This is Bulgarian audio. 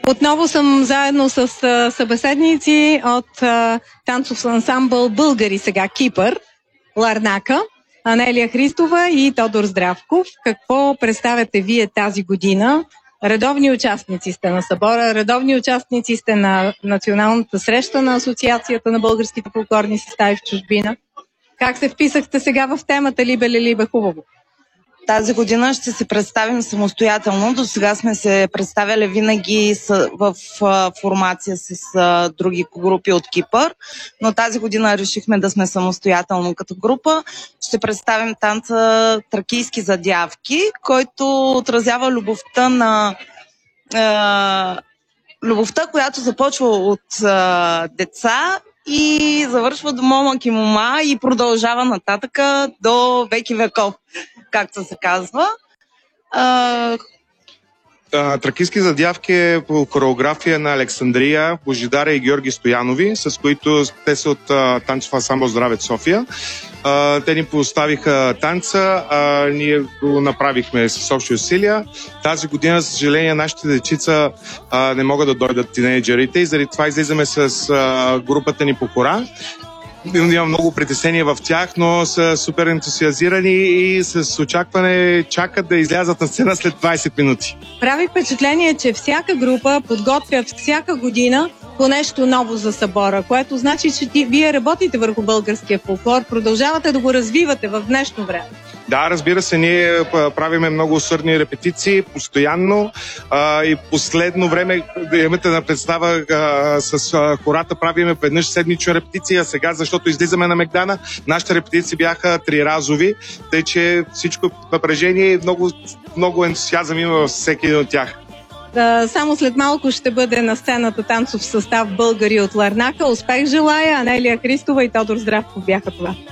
Отново съм заедно с събеседници от танцов ансамбъл Българи сега Кипър, Ларнака, Анелия Христова и Тодор Здравков. Какво представяте вие тази година? Редовни участници сте на събора, редовни участници сте на националната среща на Асоциацията на българските фолклорни състави в чужбина. Как се вписахте сега в темата либе хубаво? Тази година ще се представим самостоятелно. До сега сме се представяли винаги в формация с други групи от Кипър, но тази година решихме да сме самостоятелно като група. Ще представим танца Тракийски задявки, който отразява любовта, която започва от деца и завършва до момък и мома и продължава нататъка до веки веков, както се казва. Тракийски задявки е по хореография на Александрия, Божидара и Георги Стоянови, с които те са от танцов ансамбъл Здравец София. Те ни поставиха танца, ние го направихме с общи усилия. Тази година, за съжаление, нашите дечица не могат да дойдат тинейджерите и заради това излизаме с групата ни по хора. Има много притеснения в тях, но са супер ентусиазирани и с очакване чакат да излязат на сцена след 20 минути. Прави впечатление, че всяка група подготвя всяка година по нещо ново за събора, което значи, че вие работите върху българския фолклор, продължавате да го развивате в днешно време. Да, разбира се, ние правиме много усърдни репетиции постоянно и последно време имате на представа с хората правиме веднъж седмична репетиция, сега защото излизаме на Мегдана, нашите репетиции бяха триразови, тъй че всичко напрежение и много ентусиазъм има във всеки един от тях. Само след малко ще бъде на сцената танцов състав Българи от Ларнака. Успех желая! Анелия Христова и Тодор Здравков бяха това.